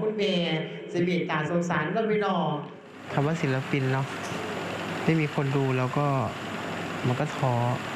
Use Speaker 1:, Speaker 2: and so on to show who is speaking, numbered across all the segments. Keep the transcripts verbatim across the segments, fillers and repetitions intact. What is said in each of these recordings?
Speaker 1: คุณแม่จะเมตตาสงสารเราไม่รอคำว่าศิลปินเนาะไม่มีคนดูแล้วก็มันก็ท้อ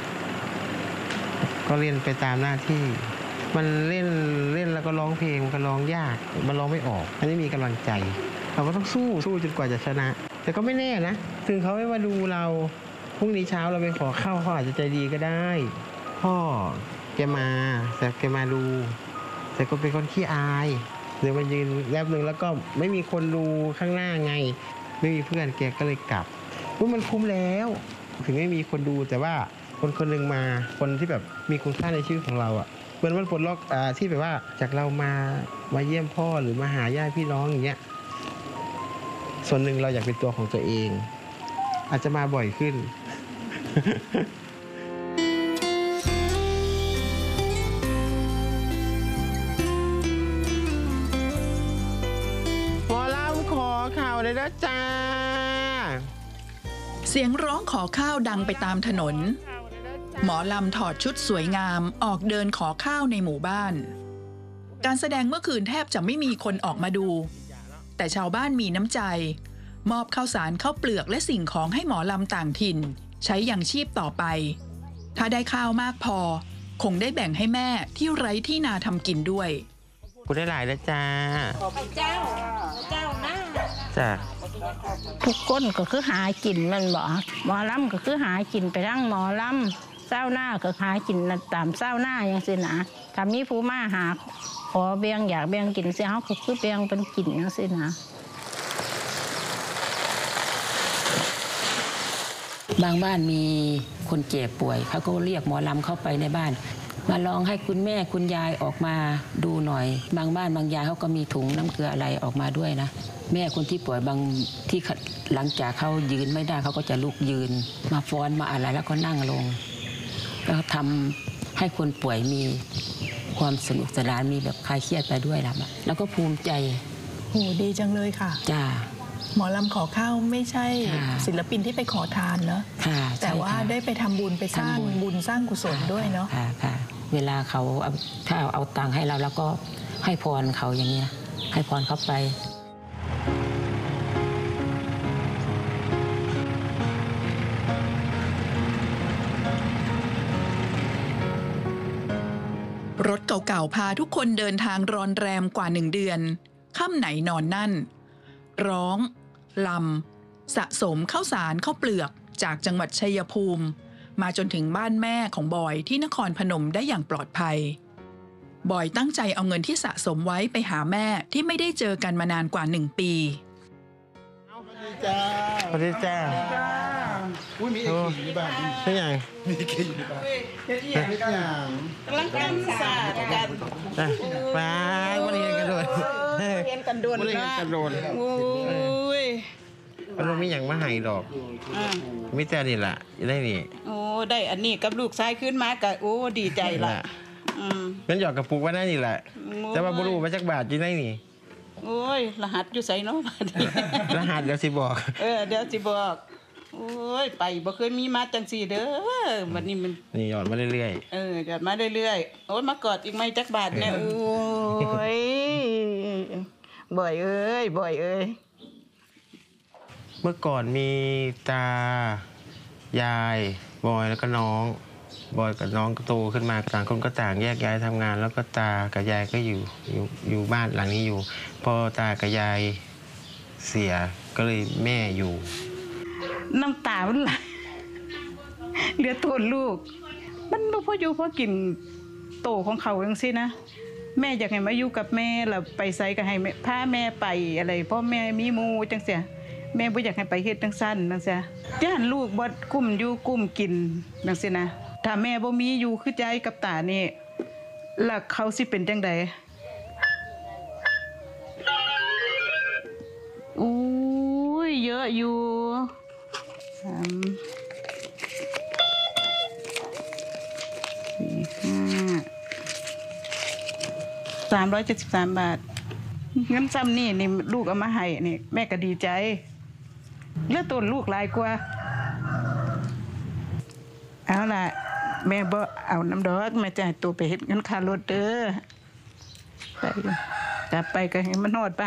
Speaker 1: ก็เล่นไปตามหน้าที่มันเล่นเล่นแล้วก็ร้องเพลงมันก็ร้องยากมันร้องไม่ออกมันไม่มีกำลังใจเราก็ต้องสู้สู้จนกว่าจะชนะแต่ก็ไม่แน่นะถึงเขาไม่มาดูเราพรุ่งนี้เช้าเราไปขอเข้าเขาอาจจะใจดีก็ได้พ่อแกมาแต่แกมาดูแต่ก็เป็นคนขี้อายเดี๋ยวมายืนแลบหนึ่งแล้วก็ไม่มีคนดูข้างหน้าไงไม่มีเพื่อนแกก็เลยกลับว่ามันคุ้มแล้วถึงไม่มีคนดูแต่ว่าคนคนหนึ่งมาคนที่แบบมีคุณค่าในชีวิตของเราอ่ะเหมือนมันปลดล็อกอ่าที่แบบว่าจากเรามามาเยี่ยมพ่อหรือมาหาญาติพี่น้องอย่างเงี้ยส่วนหนึ่งเราอยากเป็นตัวของตัวเองอาจจะมาบ่อยขึ้น หมอลำขอข่าวเลยนะจ้า
Speaker 2: เสียงร้องขอข้าวดังไปตามถนนหมอลำถอดชุดสวยงามออกเดินขอข้าวในหมู่บ้านการแสดงเมื่อคืนแทบจะไม่มีคนออกมาดูแต่ชาวบ้านมีน้ำใจมอบข้าวสารข้าวเปลือกและสิ่งของให้หมอลำต่างถิ่นใช้อย่างชีพต่อไปถ้าได้ข้าวมากพอคงได้แบ่งให้แม่ที่ไร้ที่นาทำกินด้วย
Speaker 1: กูได้หลายแล้วจ้า
Speaker 3: ขอบเจ้าเจ้านะ
Speaker 1: จ้า
Speaker 4: ทุกคนก็คือหากินมันบ่หมอลำก็คือหากินไปทั้งหมอลำเศร้าหน้าก็หากินตามเศร้าหน้าอย่างสินะถ้ามีผู้มาหาขอเบียงอยากเบียงกินเสียเขาก็คือเบียงเป็นกินอย่างสินะ
Speaker 5: บางบ้านมีคนเจ็บป่วยเขาก็เรียกหมอลำเข้าไปในบ้านมาลองให้คุณแม่คุณยายออกมาดูหน่อยบางบ้านบางยายเขาก็มีถุงน้ำเกลืออะไรออกมาด้วยนะแม่คนที่ป่วยบางที่หลังจากเขายืนไม่ได้เขาก็จะลุกยืนมาฟ้อนมาอะไรแล้วก็นั่งลงแล้วทำให้คนป่วยมีความสนุกสนานมีแบบคลายเครียดไปด้วยแล้วแล้วก็ภูมิใจ
Speaker 2: โหดีจังเลยค่ะ
Speaker 5: จ้า
Speaker 2: หมอลำขอข้าวไม่ใช่ศิลปินที่ไปขอทานเนาะแต่ว่าได้ไปทำบุญไปสร้างบุญสร้างกุศลด้วยเนาะ
Speaker 5: ค่ะเวลาเขาถ้าเอาตังค์ให้เราแล้วก็ให้พรเขาอย่างเงี้ยให้พรเขาไป
Speaker 2: รถเก่าๆพาทุกคนเดินทางรอนแรมกว่าหนึ่งเดือนค่ำไหนนอนนั่นร้องลำสะสมข้าวสารข้าวเปลือกจากจังหวัดชัยภูมิมาจนถึงบ้านแม่ของบอยที่นครพนมได้อย่างปลอดภัยบอยตั้งใจเอาเงินที่สะสมไว้ไปหาแม่ที่ไม่ได้เจอกันมานานกว่าหนึ่งปี
Speaker 1: สวัสดีจ้า
Speaker 3: อุ้ยมีเอกอยู่ในบ้าน
Speaker 1: ใช่ยัง
Speaker 3: มีเอกอยู่ในบ้านเฮ็ดอย่างเฮ็ดอย่างกำลังกันศาสตร์กัน
Speaker 1: มาวันนี้กันโดน
Speaker 3: เรียนกันโดน
Speaker 1: วันนี้กันโดน
Speaker 3: โอ้ย
Speaker 1: มันไม่อย่างมาให้ดอกมิแต่นี่แหละได้นี่
Speaker 3: โอ้ได้อันนี้กับลูกชายขึ้นมาก็โอ้ดีใจละ
Speaker 1: งั้นหยอกกระปุกว่าได้นี่แหละแต่ว่าบุรุษมาจากบาทจีได้นี่
Speaker 3: โอ้ยรหัสอยู่ใส่เนาะ
Speaker 1: รหัสเดี๋ยวสิบอก
Speaker 3: เออเดี๋ยวสิบอกโอ้ยไปบ่เคยมีมาจังสี่เด้อวันนี้มัน
Speaker 1: นี่หยอดมาเรื่อย
Speaker 3: ๆเออหยอดมาเรื่อยๆโอ้ยมากอดอีกไหมจักบาทเนี่ยโอ้ยบ่อยเอ้ยบ่อยเอ้ย
Speaker 1: เมื่อก่อนมีตายายบอยแล้วก็น้องบอยกับน้องก็โตขึ้นมาต่างคนก็ต่างแยกย้ายทำงานแล้วก็ตากับยายก็อยู่อยู่อยู่บ้านหลังนี้อยู่พอตากับยายเสียก็เลยแม่อยู่
Speaker 3: น้ำตามันไหลเหลือตัวลูกมันบ่พออยู่พอกินโตของเขาจังซี่นะแม่อยากให้มาอยู่กับแม่แล้วไปไสก็ให้พาแม่ไปอะไรเพราะแม่มีหมู่จังซี่แม่บ่อยากให้ไปเฮ็ดจังซั่นจังซี่ย่านลูกบ่กุ้มอยู่กุ้มกินจังซี่นะถ้าแม่บ่มีอยู่คือใจกับตานี่แล้วเขาสิเป็นจังได๋โอ้ยเยอะอยู่สามสี่ห้าสามร้อยเจ็ดสิบสามบาทเงินซ้ำนี่นี่ลูกเอามาให้นี่แม่ก็ดีใจเลือดตัวลูกหลายกว่าเอาล่ะแม่บ่เอาน้ำดอกแม่จะให้ตัวไปเฮ็ดเงินค่ารถเด้อไปกลับไปก็ให้มันฮอด